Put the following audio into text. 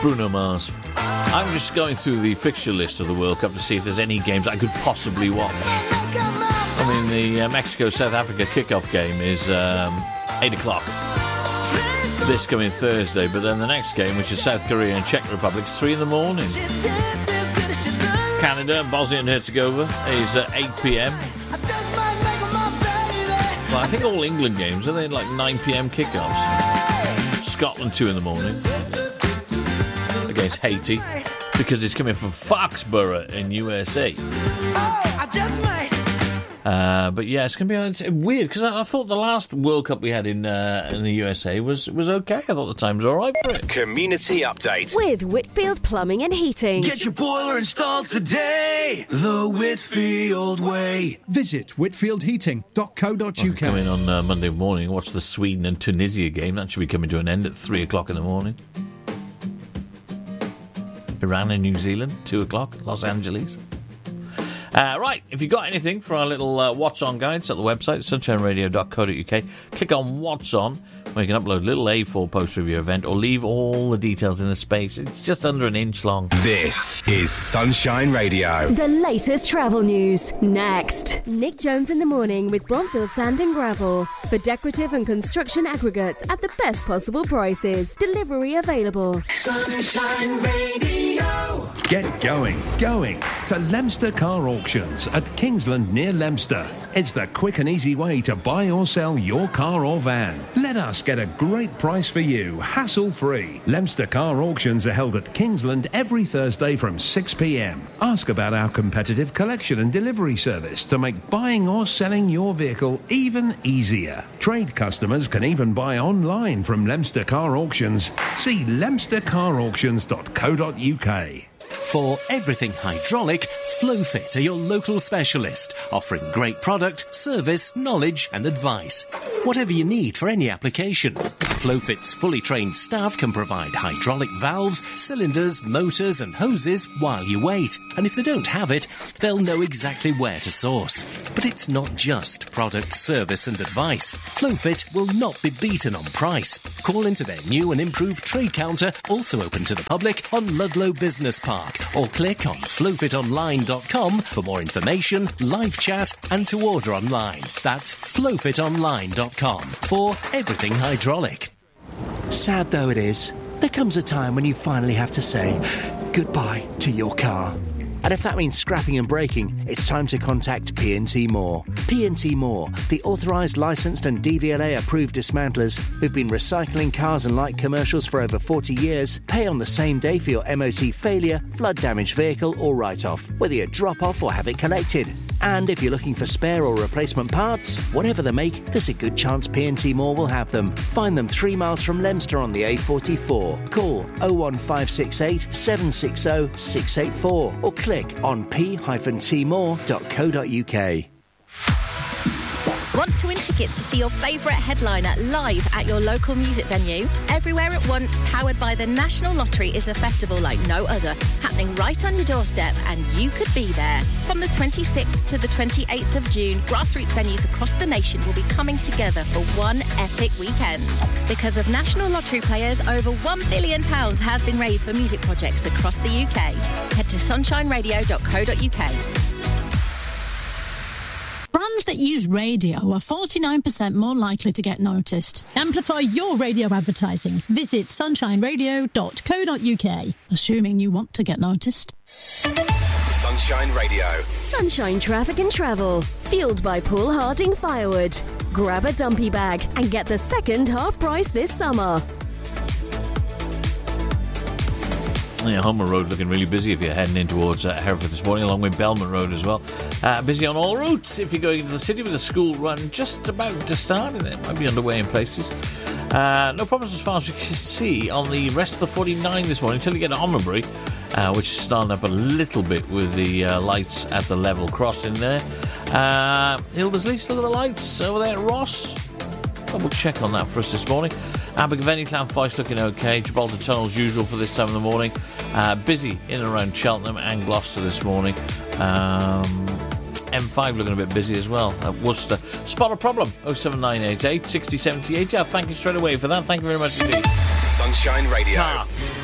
Bruno Mars. I'm just going through the fixture list of the World Cup to see if there's any games I could possibly watch. I mean, the Mexico-South Africa kickoff game is 8 o'clock this coming Thursday, but then the next game, which is South Korea and Czech Republic, is 3 in the morning. Canada and Bosnia and Herzegovina is at 8 p.m. Well, I think all England games, are they like 9 p.m. kickoffs? Scotland 2 in the morning against Haiti, because it's coming from Foxborough in USA. But yeah, it's going to be weird, because I thought the last World Cup we had in the USA was okay. I thought the time was all right for it. Community update with Whitfield Plumbing and Heating. Get your boiler installed today, the Whitfield way. Visit whitfieldheating.co.uk. Coming on Monday morning, watch the Sweden and Tunisia game. That should be coming to an end at 3 o'clock in the morning. Iran and New Zealand, 2 o'clock, Los Angeles. Right, if you've got anything for our little What's On guide, it's at the website, sunshineradio.co.uk. Click on What's On, where you can upload a little A4 poster of your event, or leave all the details in the space. It's just under an inch long. This is Sunshine Radio. The latest travel news, next. Nick Jones in the morning with Bronfield Sand and Gravel. For decorative and construction aggregates at the best possible prices. Delivery available. Sunshine Radio. Get going to Leicester Car Auctions at Kingsland near Leicester. It's the quick and easy way to buy or sell your car or van. Let us get a great price for you, hassle-free. Leicester Car Auctions are held at Kingsland every Thursday from 6 p.m. Ask about our competitive collection and delivery service to make buying or selling your vehicle even easier. Trade customers can even buy online from Leicester Car Auctions. See leicestercarauctions.co.uk. For everything hydraulic, Flowfit are your local specialist, offering great product, service, knowledge and advice. Whatever you need for any application. Flowfit's fully trained staff can provide hydraulic valves, cylinders, motors and hoses while you wait. And if they don't have it, they'll know exactly where to source. But it's not just product, service and advice. Flowfit will not be beaten on price. Call into their new and improved trade counter, also open to the public, on Ludlow Business Park, or click on flowfitonline.com for more information, live chat and to order online. That's flowfitonline.com for everything hydraulic. Sad though it is, there comes a time when you finally have to say goodbye to your car. And if that means scrapping and breaking, it's time to contact P&T Moore. P&T Moore, the authorised, licensed and DVLA-approved dismantlers who've been recycling cars and light commercials for over 40 years, pay on the same day for your MOT failure, flood-damaged vehicle or write-off, whether you drop off or have it collected. And if you're looking for spare or replacement parts, whatever the make, there's a good chance P&T Moore will have them. Find them 3 miles from Leicester on the A44. Call 01568 760 684 or click on p-tmore.co.uk. Want to win tickets to see your favourite headliner live at your local music venue? Everywhere at Once, powered by the National Lottery, is a festival like no other, happening right on your doorstep, and you could be there. From the 26th to the 28th of June, grassroots venues across the nation will be coming together for one epic weekend. Because of National Lottery players, over £1 billion has been raised for music projects across the UK. Head to sunshineradio.co.uk. Brands that use radio are 49% more likely to get noticed. Amplify your radio advertising. Visit sunshineradio.co.uk, assuming you want to get noticed. Sunshine Radio. Sunshine Traffic and Travel. Fueled by Paul Harding Firewood. Grab a dumpy bag and get the second half price this summer. Yeah, Homer Road looking really busy if you're heading in towards Hereford this morning, along with Belmont Road as well. Busy on all routes if you're going into the city, with the school run just about to start, and it might be underway in places. No problems as far as we can see on the rest of the 49 this morning until you get to Homerbury, which is starting up a little bit with the lights at the level crossing there. Hildersley, still got the lights over there at Ross. Double check on that for us this morning. Abergavenny, Llanfaes looking okay. Gibraltar Tunnel as usual for this time of the morning. Busy in and around Cheltenham and Gloucester this morning. M5 looking a bit busy as well at Worcester. Spot a problem, 07988 60 70 80. I'll thank you straight away for that. Thank you very much indeed. Sunshine Radio. Ta.